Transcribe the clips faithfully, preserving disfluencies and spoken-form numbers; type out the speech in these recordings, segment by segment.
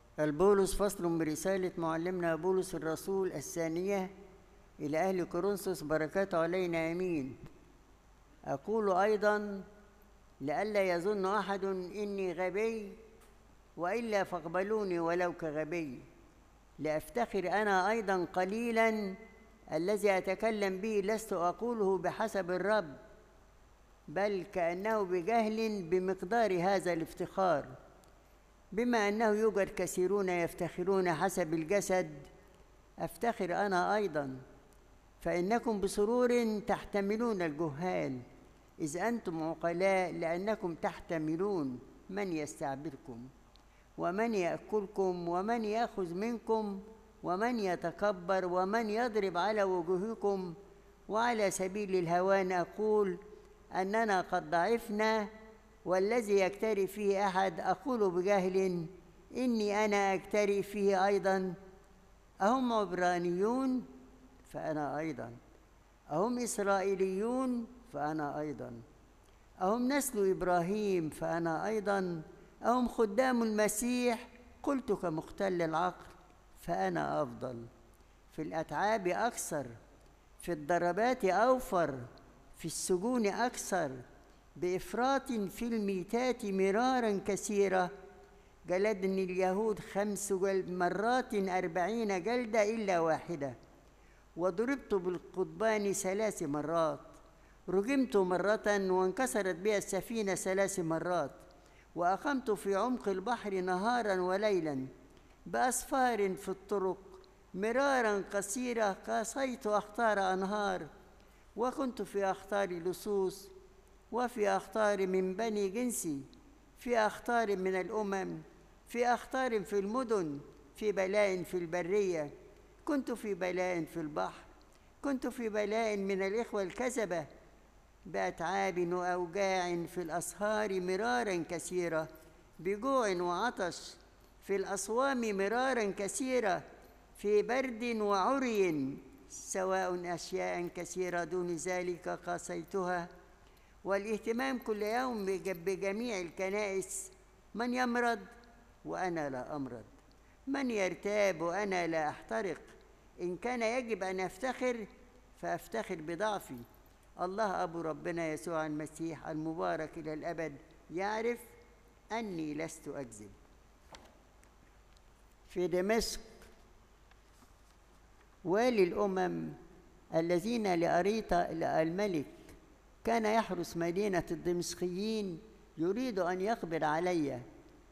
البولس فصل برسالة معلمنا بولس الرسول الثانية إلى أهل كورنثوس، بركاته علينا آمين. أقول أيضا لئلا يظن أحد إني غبي، وإلا فاقبلوني ولو كغبي، لأفتخر أنا أيضا قليلا. الذي أتكلم به لست أقوله بحسب الرب، بل كأنه بجهل بمقدار هذا الافتخار، بما أنه يوجد كثيرون يفتخرون حسب الجسد، أفتخر أنا أيضا. فإنكم بسرور تحتملون الجهال، إذ أنتم عقلاء، لأنكم تحتملون من يستعبدكم ومن يأكلكم ومن يأخذ منكم ومن يتكبر ومن يضرب على وجوهكم. وعلى سبيل الهوان أقول أننا قد ضعفنا، والذي يكتري فيه أحد أقول بجهل إني أنا أكتري فيه أيضا. أهم عبرانيون فأنا أيضا، أهم إسرائيليون فأنا أيضا، أهم نسل إبراهيم فأنا أيضا، أهم خدام المسيح، قلت كمختل العقل فأنا أفضل. في الأتعاب أكثر، في الضربات أوفر، في السجون أكثر، بإفراط في الميتات مرارا كثيرة. جلدني اليهود خمس مرات أربعين جلدة إلا واحدة، وضربت بالقضبان ثلاث مرات، رجمت مرة وانكسرت بها السفينة ثلاث مرات، وأقمت في عمق البحر نهارا وليلا بأسفار في الطرق مرارا قصيرة، قاسيت أخطار أنهار، وكنت في أخطار لصوص، وفي أخطار من بني جنسي، في أخطار من الأمم، في أخطار في المدن، في بلاء في البرية، كنت في بلاء في البحر، كنت في بلاء من الإخوة الكذبة، بأتعاب وأوجاع في الأسهار مرارا كثيرة، بجوع وعطش في الأصوام مرارا كثيرة، في برد وعري، سواء أشياء كثيرة دون ذلك قاسيتها. والاهتمام كل يوم بجميع الكنائس، من يمرض وأنا لا أمرض، من يرتاب وأنا لا أحترق. إن كان يجب أن أفتخر فأفتخر بضعفي. الله أبو ربنا يسوع المسيح المبارك إلى الأبد يعرف أني لست أكذب. في دمشق والي الأمم الذين لأريطا الملك كان يحرس مدينة الدمشقيين يريد أن يقبض علي،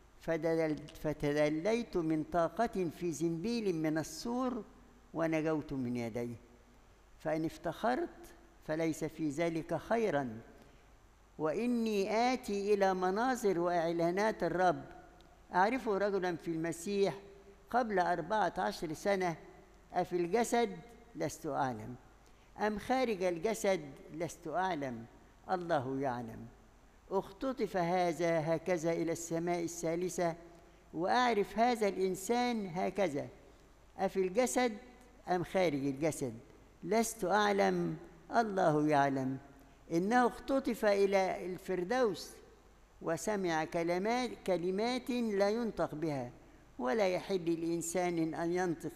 فتدليت من طاقة في زنبيل من السور ونجوت من يديه. فإن افتخرت فليس في ذلك خيرا، وإني آتي إلى مناظر وإعلانات الرب. أعرف رجلا في المسيح قبل أربعة عشر سنة، أفي الجسد لست أعلم أم خارج الجسد لست أعلم، الله يعلم. اختطف هذا هكذا إلى السماء الثالثة، وأعرف هذا الإنسان هكذا، أفي الجسد أم خارج الجسد لست أعلم، الله يعلم. إنه اختطف إلى الفردوس، وسمع كلمات, كلمات لا ينطق بها، ولا يحل الإنسان أن ينطق